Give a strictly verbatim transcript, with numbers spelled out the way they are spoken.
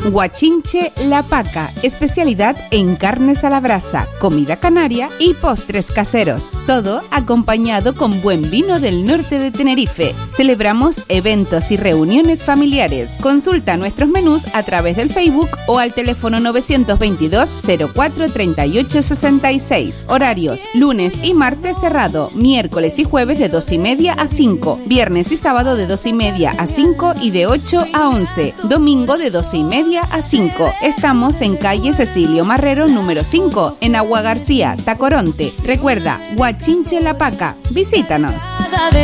Guachinche La Paca, especialidad en carnes a la brasa, comida canaria y postres caseros. Todo acompañado con buen vino del norte de Tenerife. Celebramos eventos y reuniones familiares. Consulta nuestros menús a través del Facebook o al teléfono novecientos veintidós cero cuatro treinta y ocho sesenta y seis. Horarios: lunes y martes cerrado, miércoles y jueves de dos y media a cinco, viernes y sábado de dos y media a cinco y de ocho a once, domingo de doce y media a cinco. Estamos en calle Cecilio Marrero número cinco, en Agua García, Tacoronte. Recuerda, Guachinche La Paca. Visítanos.